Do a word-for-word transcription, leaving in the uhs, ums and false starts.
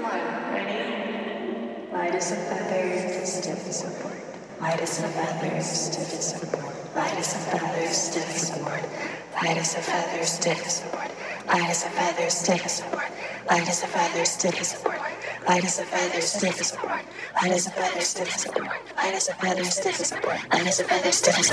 Light as a feather, stiff as a board. Light as a feather, stiff as a board. Light as a feather, stiff as a board. Light as a feather, stiff as a board. Light as a feather, stiff as a board. Light as a feather, stiff as a board. Light as a feather, stiff as a board. Light as a feather, stiff as a board. Light as a feather, stiff as a board. Light as a feather, stiff as a board.